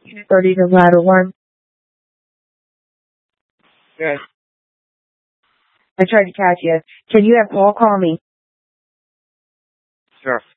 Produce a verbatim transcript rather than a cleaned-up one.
thirty to ladder one. Good. I tried to catch you. Can you have Paul call me? Sure.